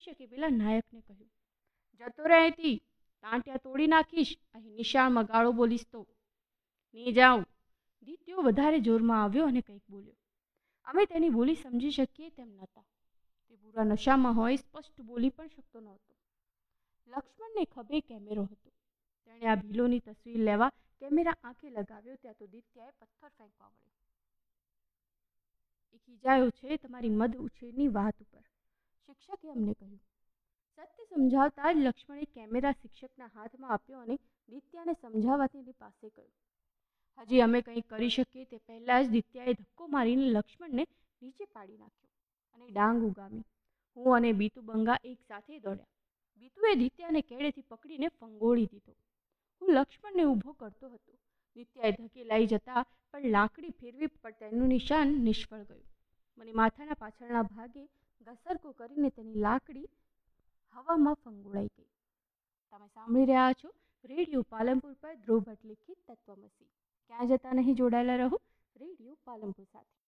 શિક્ષકે પેલા નાયકને કહ્યું, જતો રહે અહીંથી, ટાંટિયા તોડી નાખીશ, અહીં નિશાળમાં ગાળો બોલીશ તો. નહીં જાઉં. દિત્યો વધારે જોરમાં આવ્યો અને કંઈક બોલ્યો. અમે તેની બોલી સમજી શકીએ તેમ નહોતા. તે પૂરા નશામાં હોય, સ્પષ્ટ બોલી પણ શકતો નહોતો. લક્ષ્મણને ખભે કેમેરો હતો. તેણે આ ભીલોની તસવીર લેવા કેમેરા આંખે લગાવ્યો ત્યાં તો દિત્યાએ પથ્થર ફેંકવા વળ્યો. એ ખીજાયો છે તમારી મદ ઉછેરની વાત ઉપર, શિક્ષકે અમને કહ્યું. સત્ય સમજાવતા જ લક્ષ્મણે કેમેરા શિક્ષકના હાથમાં આપ્યો અને દિત્યાને સમજાવવા તેની પાસે ગયો. હજી અમે કંઈ કરી શકીએ તે પહેલાં જ દિત્યાએ ધક્કો મારીને લક્ષ્મણને નીચે પાડી નાખ્યો અને ડાંગ ઉગામી. હું અને બીતુ બંગા એક સાથે દોડ્યા. બીતુએ દિત્યાને કેડેથી પકડીને ફંગોળી દીધો. હું લક્ષ્મણને ઊભો કરતો હતો. દિત્યાએ ધકેલાઈ જતા પણ લાકડી ફેરવી પણ તેનું નિશાન નિષ્ફળ ગયું. મને માથાના પાછળના ભાગે ઘસરકો કરીને તેની લાકડી હવામાં ફંગોળાઈ ગઈ. તમે સાંભળી રહ્યા છો રેડિયો પાલનપુર પર ધ્રુવ ભટ્ટ લિખિત તત્વમસી. ક્યાં જતા નહીં, જોડાયેલા રહો રેડિયો પાલનપુર સાથે.